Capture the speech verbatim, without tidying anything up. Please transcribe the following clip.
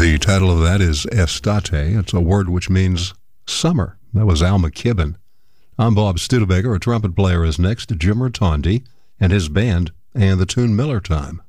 The title of that is Estate. It's a word which means summer. That was Al McKibben. I'm Bob Studebaker. A trumpet player is next, Jim Rotondi, and his band, and the tune Miller Time.